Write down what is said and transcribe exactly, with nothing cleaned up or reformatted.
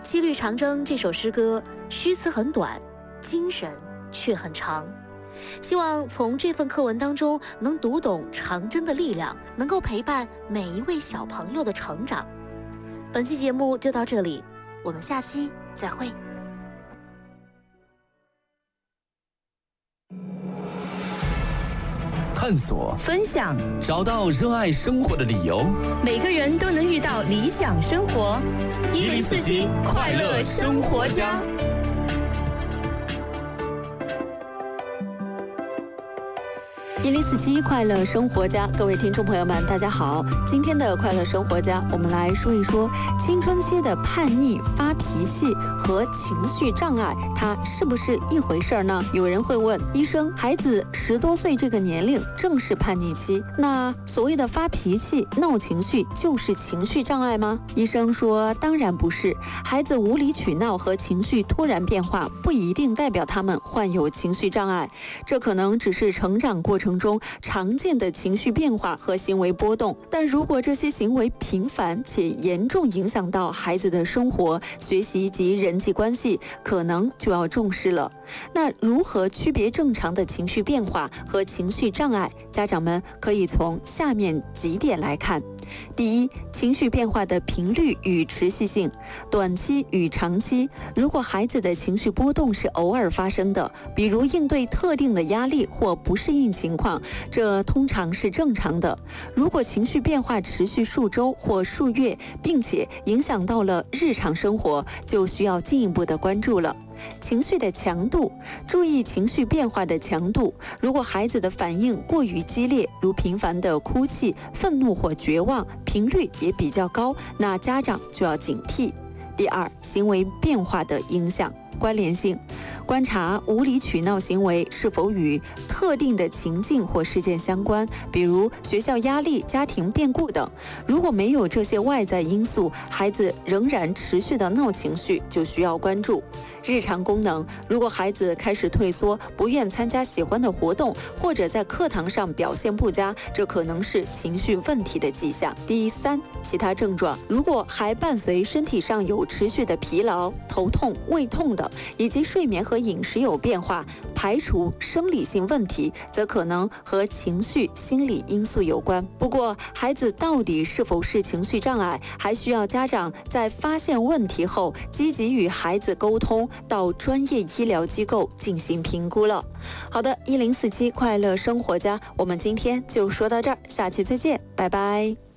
七律长征》这首诗歌诗词很短，精神却很长。希望从这份课文当中能读懂长征的力量，能够陪伴每一位小朋友的成长。本期节目就到这里，我们下期再会。 探索， 分享， 找到热爱生活的理由。 每个人都能遇到理想生活。 一零四七快乐生活家。 一零四七快乐生活家，各位听众朋友们，大家好。今天的快乐生活家，我们来说一说青春期的叛逆、发脾气和情绪障碍，它是不是一回事呢？有人会问医生，孩子十多岁这个年龄正是叛逆期，那所谓的发脾气、闹情绪就是情绪障碍吗？医生说，当然不是。孩子无理取闹和情绪突然变化，不一定代表他们患有情绪障碍，这可能只是成长过程中常见的情绪变化和行为波动，但如果这些行为频繁且严重影响到孩子的生活、学习及人际关系，可能就要重视了。那如何区别正常的情绪变化和情绪障碍？家长们可以从下面几点来看。第一，情绪变化的频率与持续性，短期与长期。如果孩子的情绪波动是偶尔发生的，比如应对特定的压力或不适应情况，这通常是正常的。如果情绪变化持续数周或数月，并且影响到了日常生活，就需要进一步的关注了。情绪的强度，注意情绪变化的强度。如果孩子的反应过于激烈，如频繁的哭泣、愤怒或绝望，频率也比较高，那家长就要警惕。第二，行为变化的影响。关联性，观察无理取闹行为是否与特定的情境或事件相关，比如学校压力、家庭变故等。如果没有这些外在因素，孩子仍然持续的闹情绪，就需要关注。日常功能，如果孩子开始退缩，不愿参加喜欢的活动，或者在课堂上表现不佳，这可能是情绪问题的迹象。第三，其他症状，如果还伴随身体上有持续的疲劳、头痛、胃痛的，以及睡眠和饮食有变化，排除生理性问题，则可能和情绪、心理因素有关。不过，孩子到底是否是情绪障碍，还需要家长在发现问题后，积极与孩子沟通，到专业医疗机构进行评估了。好的，一零四七快乐生活家，我们今天就说到这儿，下期再见，拜拜。